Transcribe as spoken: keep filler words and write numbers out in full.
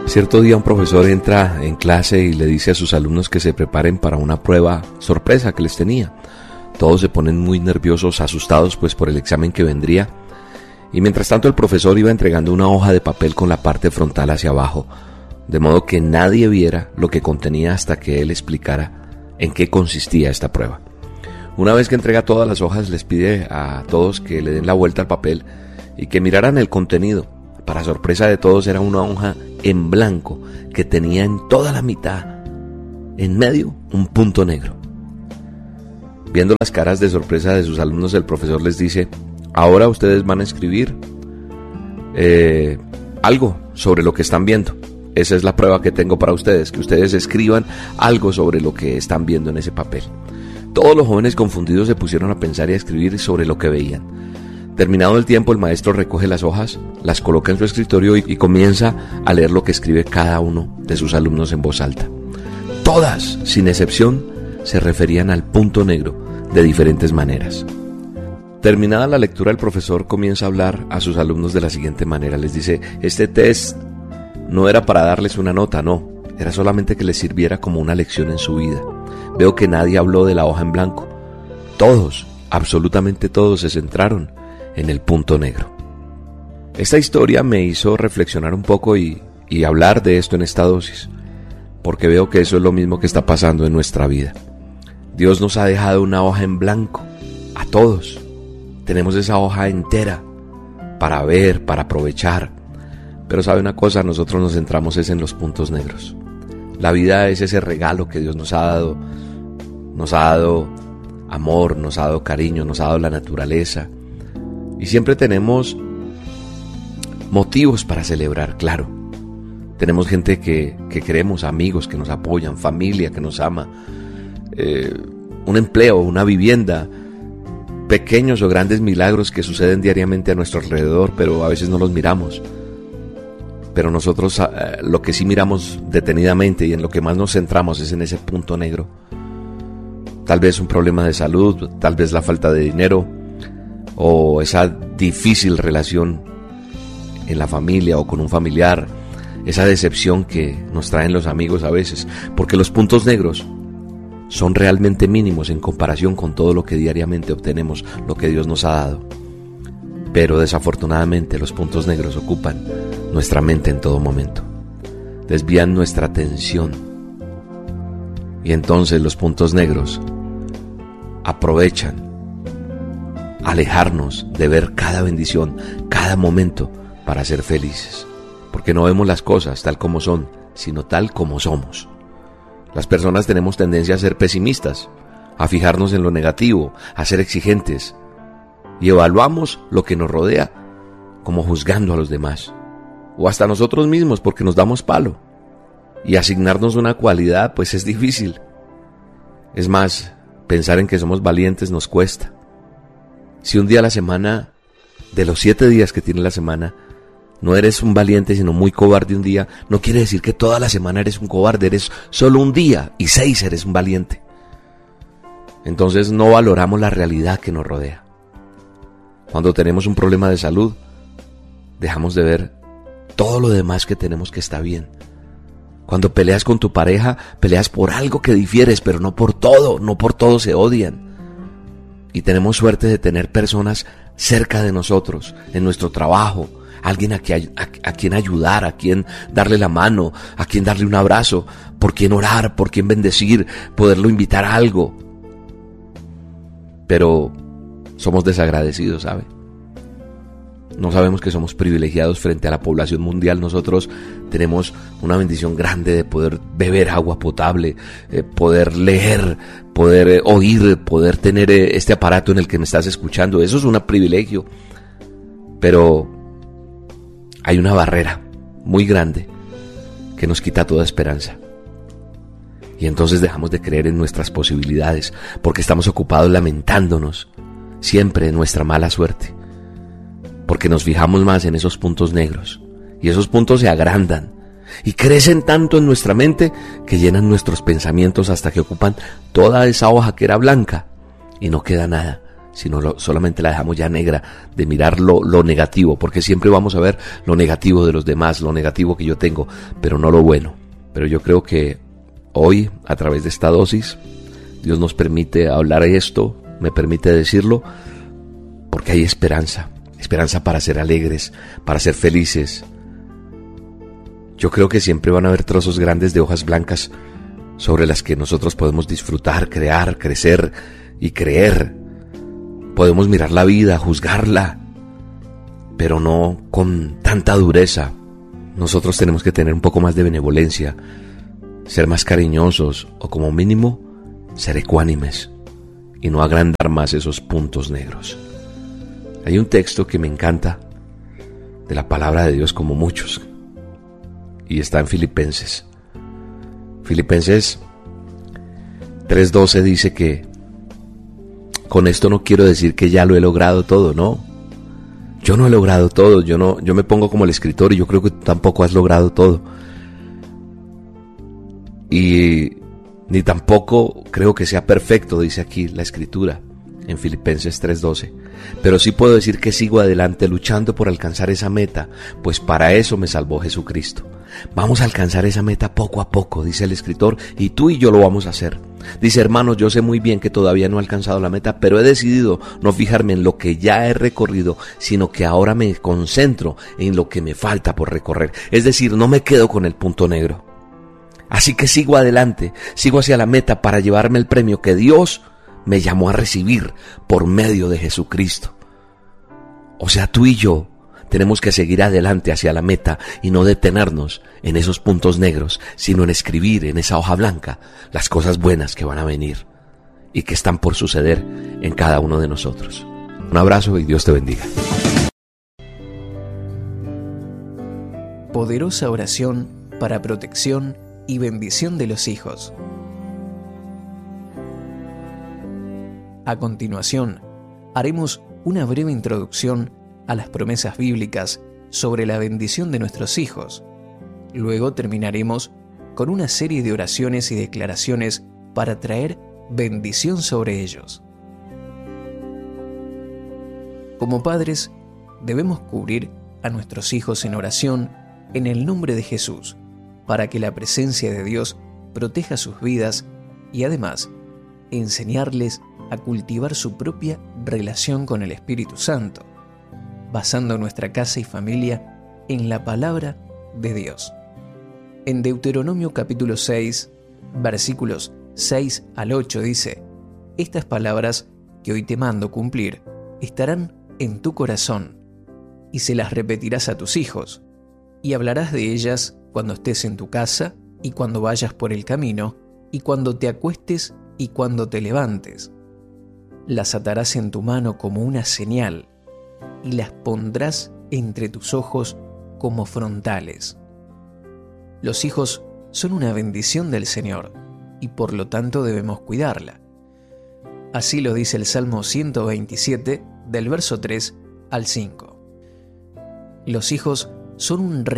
Cierto día un profesor entra en clase y le dice a sus alumnos que se preparen para una prueba sorpresa que les tenía. Todos se ponen muy nerviosos, asustados pues por el examen que vendría. Y mientras tanto el profesor iba entregando una hoja de papel con la parte frontal hacia abajo, de modo que nadie viera lo que contenía hasta que él explicara en qué consistía esta prueba. Una vez que entrega todas las hojas, les pide a todos que le den la vuelta al papel y que miraran el contenido. Para sorpresa de todos, era una hoja en blanco que tenía en toda la mitad, en medio, un punto negro. Viendo las caras de sorpresa de sus alumnos, el profesor les dice: ahora ustedes van a escribir eh, algo sobre lo que están viendo. Esa es la prueba que tengo para ustedes, que ustedes escriban algo sobre lo que están viendo en ese papel. Todos los jóvenes confundidos se pusieron a pensar y a escribir sobre lo que veían. Terminado el tiempo, el maestro recoge las hojas, las coloca en su escritorio y, y comienza a leer lo que escribe cada uno de sus alumnos en voz alta. Todas, sin excepción, se referían al punto negro de diferentes maneras. Terminada la lectura, el profesor comienza a hablar a sus alumnos de la siguiente manera. Les dice: este test no era para darles una nota, no, era solamente que les sirviera como una lección en su vida. Veo que nadie habló de la hoja en blanco. Todos, absolutamente todos, se centraron en el punto negro. Esta historia me hizo reflexionar un poco y, y hablar de esto en esta dosis, porque veo que eso es lo mismo que está pasando en nuestra vida. Dios nos ha dejado una hoja en blanco, a todos. Tenemos esa hoja entera para ver, para aprovechar. Pero sabe una cosa, nosotros nos centramos es en los puntos negros. La vida es ese regalo que Dios nos ha dado. Nos ha dado amor, nos ha dado cariño, nos ha dado la naturaleza. Y siempre tenemos motivos para celebrar, claro. Tenemos gente que, que queremos, amigos que nos apoyan, familia que nos ama, eh, un empleo, una vivienda, pequeños o grandes milagros que suceden diariamente a nuestro alrededor, pero a veces no los miramos. Pero nosotros eh, lo que sí miramos detenidamente y en lo que más nos centramos es en ese punto negro. Tal vez un problema de salud, tal vez la falta de dinero, o esa difícil relación en la familia o con un familiar, esa decepción que nos traen los amigos a veces, porque los puntos negros son realmente mínimos en comparación con todo lo que diariamente obtenemos, lo que Dios nos ha dado. Pero desafortunadamente los puntos negros ocupan nuestra mente en todo momento, desvían nuestra atención, y entonces los puntos negros aprovechan alejarnos de ver cada bendición, cada momento, para ser felices, porque no vemos las cosas tal como son, sino tal como somos. Las personas tenemos tendencia a ser pesimistas, a fijarnos en lo negativo, a ser exigentes, y evaluamos lo que nos rodea como juzgando a los demás, o hasta nosotros mismos, porque nos damos palo, y asignarnos una cualidad pues es difícil. Es más, pensar en que somos valientes nos cuesta. Si un día a la semana, de los siete días que tiene la semana, no eres un valiente sino muy cobarde un día, no quiere decir que toda la semana eres un cobarde, eres solo un día y seis eres un valiente. Entonces no valoramos la realidad que nos rodea. Cuando tenemos un problema de salud, dejamos de ver todo lo demás que tenemos que está bien. Cuando peleas con tu pareja, peleas por algo que difieres, pero no por todo, no por todo se odian. Y tenemos suerte de tener personas cerca de nosotros, en nuestro trabajo, alguien a quien, a, a quien ayudar, a quien darle la mano, a quien darle un abrazo, por quien orar, por quien bendecir, poderlo invitar a algo. Pero somos desagradecidos, ¿sabe? No sabemos que somos privilegiados frente a la población mundial. Nosotros tenemos una bendición grande de poder beber agua potable, eh, poder leer, poder eh, oír, poder tener eh, este aparato en el que me estás escuchando. Eso es un privilegio. Pero hay una barrera muy grande que nos quita toda esperanza. Y entonces dejamos de creer en nuestras posibilidades porque estamos ocupados lamentándonos siempre de nuestra mala suerte. Porque nos fijamos más en esos puntos negros, y esos puntos se agrandan y crecen tanto en nuestra mente que llenan nuestros pensamientos hasta que ocupan toda esa hoja que era blanca y no queda nada sino lo, solamente la dejamos ya negra de mirar lo, lo negativo, porque siempre vamos a ver lo negativo de los demás, lo negativo que yo tengo, pero no lo bueno. Pero yo creo que hoy, a través de esta dosis, Dios nos permite hablar esto, me permite decirlo, porque hay esperanza, esperanza para ser alegres, para ser felices. Yo creo que siempre van a haber trozos grandes de hojas blancas sobre las que nosotros podemos disfrutar, crear, crecer y creer. Podemos mirar la vida, juzgarla, pero no con tanta dureza. Nosotros tenemos que tener un poco más de benevolencia, ser más cariñosos o como mínimo ser ecuánimes y no agrandar más esos puntos negros. Hay un texto que me encanta de la palabra de Dios como muchos y está en Filipenses. Filipenses tres doce dice que con esto no quiero decir que ya lo he logrado todo, no. Yo no he logrado todo, yo no, yo me pongo como el escritor y yo creo que tú tampoco has logrado todo. Y ni tampoco creo que sea perfecto, dice aquí la escritura en Filipenses tres doce. Pero sí puedo decir que sigo adelante luchando por alcanzar esa meta, pues para eso me salvó Jesucristo. Vamos a alcanzar esa meta poco a poco, dice el escritor, y tú y yo lo vamos a hacer. Dice, hermanos, yo sé muy bien que todavía no he alcanzado la meta, pero he decidido no fijarme en lo que ya he recorrido, sino que ahora me concentro en lo que me falta por recorrer. Es decir, no me quedo con el punto negro. Así que sigo adelante, sigo hacia la meta para llevarme el premio que Dios me llamó a recibir por medio de Jesucristo. O sea, tú y yo tenemos que seguir adelante hacia la meta y no detenernos en esos puntos negros, sino en escribir en esa hoja blanca las cosas buenas que van a venir y que están por suceder en cada uno de nosotros. Un abrazo y Dios te bendiga. Poderosa oración para protección y bendición de los hijos. A continuación, haremos una breve introducción a las promesas bíblicas sobre la bendición de nuestros hijos. Luego terminaremos con una serie de oraciones y declaraciones para traer bendición sobre ellos. Como padres, debemos cubrir a nuestros hijos en oración en el nombre de Jesús, para que la presencia de Dios proteja sus vidas y además enseñarles a cultivar su propia relación con el Espíritu Santo, basando nuestra casa y familia en la palabra de Dios. En Deuteronomio capítulo seis, versículos seis al ocho dice: estas palabras que hoy te mando cumplir estarán en tu corazón, y se las repetirás a tus hijos, y hablarás de ellas cuando estés en tu casa, y cuando vayas por el camino, y cuando te acuestes y cuando te levantes. Las atarás en tu mano como una señal, y las pondrás entre tus ojos como frontales. Los hijos son una bendición del Señor, y por lo tanto debemos cuidarla. Así lo dice el Salmo ciento veintisiete, del verso tres al cinco. Los hijos son un